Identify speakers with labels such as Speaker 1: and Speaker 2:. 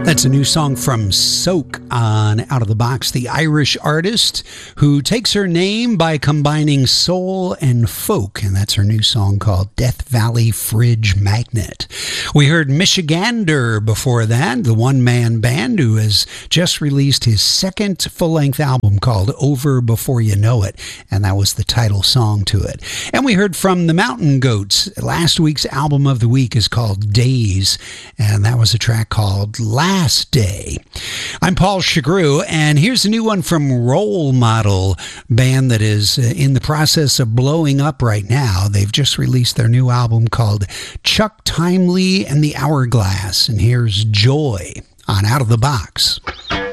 Speaker 1: That's a new song from Soak on Out of the Box, the Irish artist who takes her name by combining soul and folk, and that's her new song called Death Valley Fridge Magnet. We heard Michigander before that, the one-man band who has just released his second full-length album called Over Before You Know It, and that was the title song to it. And we heard from the Mountain Goats. Last week's album of the week is called Days, and that was a track called Last Day. I'm Paul Chagru, and here's a new one from Role Model, band that is in the process of blowing up right now. They've just released their new album called Chuck Timely and the Hourglass, and here's Joy on Out of the Box.